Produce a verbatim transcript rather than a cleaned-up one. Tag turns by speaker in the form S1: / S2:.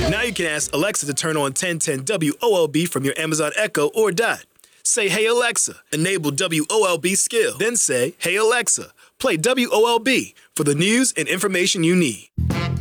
S1: Now you can ask Alexa to turn on ten ten W O L B from your Amazon Echo or Dot. Say, "Hey Alexa," enable W O L B skill. Then say, "Hey Alexa, play W O L B" for the news and information you need.